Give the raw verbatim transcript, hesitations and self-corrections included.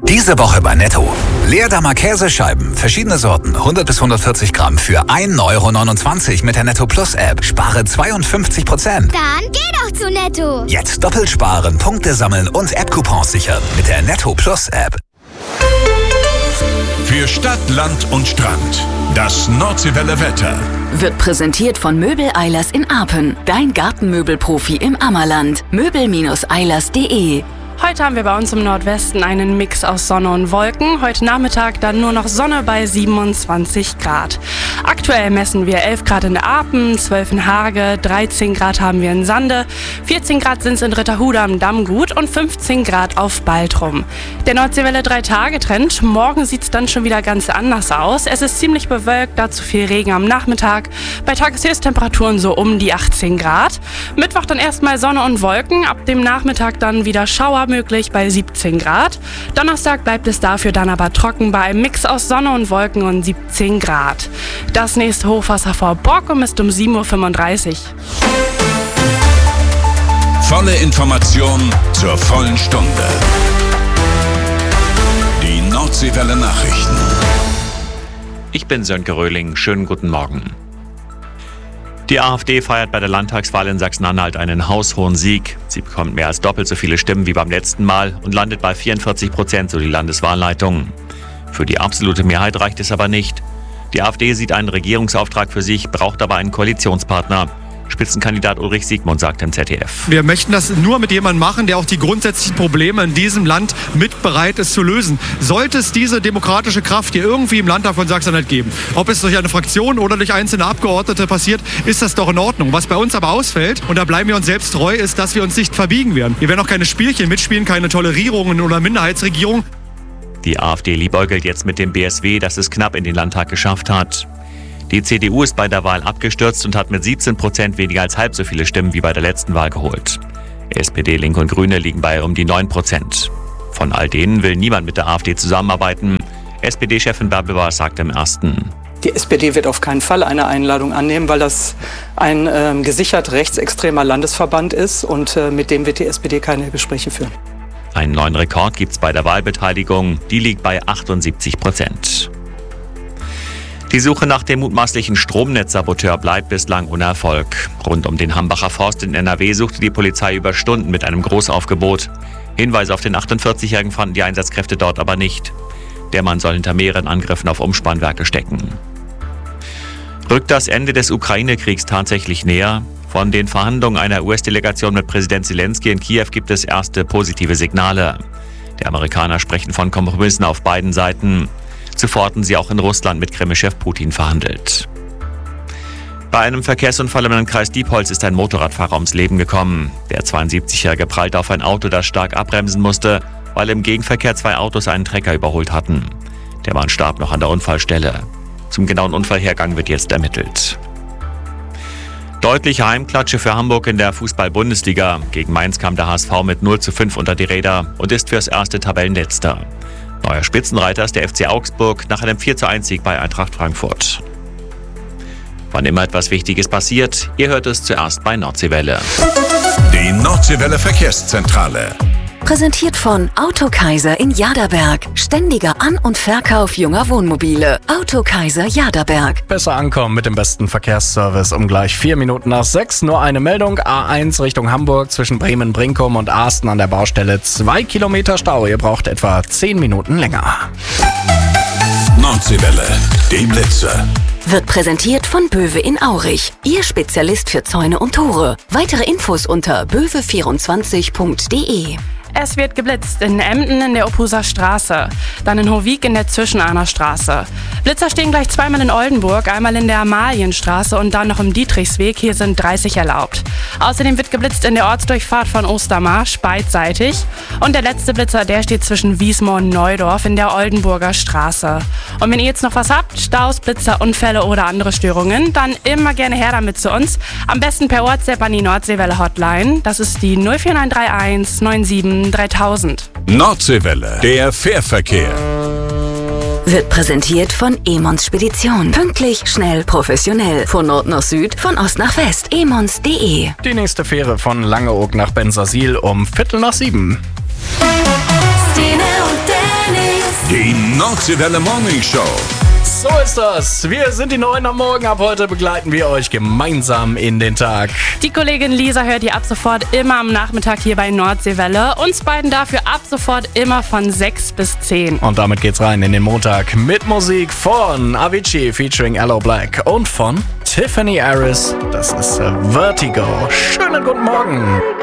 Diese Woche bei Netto. Leerdammer Käsescheiben, verschiedene Sorten, hundert bis hundertvierzig Gramm für ein Euro neunundzwanzig mit der Netto Plus App. Spare zweiundfünfzig Prozent. Dann geh doch zu Netto. Jetzt doppelt sparen, Punkte sammeln und App-Coupons sichern mit der Netto Plus App. Für Stadt, Land und Strand. Das Nordseewelle Wetter. Wird präsentiert von Möbel Eilers in Apen. Dein Gartenmöbelprofi im Ammerland. Möbel Eilers punkt de. Heute haben wir bei uns im Nordwesten einen Mix aus Sonne und Wolken. Heute Nachmittag dann nur noch Sonne bei siebenundzwanzig Grad. Aktuell messen wir elf Grad in der Apen, zwölf in Harge, dreizehn Grad haben wir in Sande, vierzehn Grad sind es in Ritterhude am Dammgut und fünfzehn Grad auf Baltrum. Der Nordseewelle drei-Tage-Trend. Morgen sieht es dann schon wieder ganz anders aus. Es ist ziemlich bewölkt, dazu viel Regen am Nachmittag. Bei Tageshöchsttemperaturen so um die achtzehn Grad. Mittwoch dann erstmal Sonne und Wolken, ab dem Nachmittag dann wieder Schauer möglich bei siebzehn Grad. Donnerstag bleibt es dafür dann aber trocken bei einem Mix aus Sonne und Wolken und siebzehn Grad. Das nächste Hochwasser vor Borkum ist um sieben Uhr fünfunddreißig. Volle Information zur vollen Stunde. Die Nordseewelle Nachrichten. Ich bin Sönke Röhling. Schönen guten Morgen. Die AfD feiert bei der Landtagswahl in Sachsen-Anhalt einen haushohen Sieg. Sie bekommt mehr als doppelt so viele Stimmen wie beim letzten Mal und landet bei vierundvierzig Prozent, so die Landeswahlleitung. Für die absolute Mehrheit reicht es aber nicht. Die AfD sieht einen Regierungsauftrag für sich, braucht aber einen Koalitionspartner. Spitzenkandidat Ulrich Siegmund sagt im Z D F. Wir möchten das nur mit jemandem machen, der auch die grundsätzlichen Probleme in diesem Land mit bereit ist zu lösen. Sollte es diese demokratische Kraft hier irgendwie im Landtag von Sachsen-Anhalt geben, ob es durch eine Fraktion oder durch einzelne Abgeordnete passiert, ist das doch in Ordnung. Was bei uns aber ausfällt, und da bleiben wir uns selbst treu, ist, dass wir uns nicht verbiegen werden. Wir werden auch keine Spielchen mitspielen, keine Tolerierungen oder Minderheitsregierung. Die AfD liebäugelt jetzt mit dem B S W, das es knapp in den Landtag geschafft hat. Die C D U ist bei der Wahl abgestürzt und hat mit siebzehn Prozent weniger als halb so viele Stimmen wie bei der letzten Wahl geholt. S P D, Linke und Grüne liegen bei um die neun Prozent. Von all denen will niemand mit der AfD zusammenarbeiten. S P D-Chefin Bärbel Baas sagt im Ersten. Die S P D wird auf keinen Fall eine Einladung annehmen, weil das ein äh, gesichert rechtsextremer Landesverband ist und äh, mit dem wird die S P D keine Gespräche führen. Einen neuen Rekord gibt es bei der Wahlbeteiligung. Die liegt bei achtundsiebzig Prozent. Die Suche nach dem mutmaßlichen Stromnetzsaboteur bleibt bislang ohne Erfolg. Rund um den Hambacher Forst in N R W suchte die Polizei über Stunden mit einem Großaufgebot. Hinweise auf den achtundvierzigjährigen fanden die Einsatzkräfte dort aber nicht. Der Mann soll hinter mehreren Angriffen auf Umspannwerke stecken. Rückt das Ende des Ukraine-Kriegs tatsächlich näher? Von den Verhandlungen einer U S-Delegation mit Präsident Zelensky in Kiew gibt es erste positive Signale. Die Amerikaner sprechen von Kompromissen auf beiden Seiten. Zuvor hatten sie auch in Russland mit Kreml-Chef Putin verhandelt. Bei einem Verkehrsunfall im Landkreis Diepholz ist ein Motorradfahrer ums Leben gekommen. Der zweiundsiebzigjährige prallte auf ein Auto, das stark abbremsen musste, weil im Gegenverkehr zwei Autos einen Trecker überholt hatten. Der Mann starb noch an der Unfallstelle. Zum genauen Unfallhergang wird jetzt ermittelt. Deutliche Heimklatsche für Hamburg in der Fußball-Bundesliga. Gegen Mainz kam der H S V mit null zu fünf unter die Räder und ist fürs erste Tabellenletzter. Neuer Spitzenreiter ist der F C Augsburg nach einem vier zu eins Sieg bei Eintracht Frankfurt. Wann immer etwas Wichtiges passiert, ihr hört es zuerst bei Nordseewelle. Die Nordseewelle Verkehrszentrale. Präsentiert von Autokaiser in Jaderberg. Ständiger An- und Verkauf junger Wohnmobile. Autokaiser Jaderberg. Besser ankommen mit dem besten Verkehrsservice um gleich vier Minuten nach sechs. Nur eine Meldung. A eins Richtung Hamburg zwischen Bremen-Brinkum und Asten an der Baustelle. Zwei Kilometer Stau. Ihr braucht etwa zehn Minuten länger. Nordseewelle, die Blitze. Wird präsentiert von Böwe in Aurich. Ihr Spezialist für Zäune und Tore. Weitere Infos unter böwe vierundzwanzig punkt de. Es wird geblitzt in Emden in der Ophuser Straße, dann in Hohwig in der Zwischenahner Straße. Blitzer stehen gleich zweimal in Oldenburg, einmal in der Amalienstraße und dann noch im Dietrichsweg. Hier sind dreißig erlaubt. Außerdem wird geblitzt in der Ortsdurchfahrt von Ostermarsch, beidseitig. Und der letzte Blitzer, der steht zwischen Wiesmoor und Neudorf in der Oldenburger Straße. Und wenn ihr jetzt noch was habt, Staus, Blitzer, Unfälle oder andere Störungen, dann immer gerne her damit zu uns. Am besten per WhatsApp an die Nordseewelle Hotline. Das ist die null vier neun drei eins neun sieben dreitausend. Nordseewelle, der Fährverkehr. Wird präsentiert von Emons Spedition. Pünktlich, schnell, professionell. Von Nord nach Süd, von Ost nach West. emons punkt de. Die nächste Fähre von Langeoog nach Bensersiel um Viertel nach sieben. Stine und Danny. Nordseewelle Morning Show. So ist das. Wir sind die Neuen am Morgen. Ab heute begleiten wir euch gemeinsam in den Tag. Die Kollegin Lisa hört ihr ab sofort immer am Nachmittag hier bei Nordseewelle. Uns beiden dafür ab sofort immer von sechs bis zehn. Und damit geht's rein in den Montag mit Musik von Avicii featuring Aloe Black und von Tiffany Harris. Das ist Vertigo. Schönen guten Morgen.